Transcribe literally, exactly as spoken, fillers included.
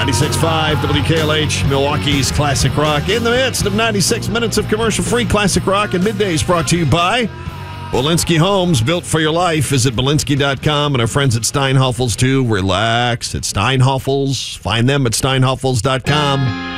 ninety-six point five W K L H, Milwaukee's Classic Rock. In the midst of ninety-six minutes of commercial-free Classic Rock, and Middays brought to you by Bolinski Homes, built for your life. Visit Bolinski dot com and our friends at Steinhoffels, too. Relax at Steinhoffels. Find them at Steinhoffels dot com.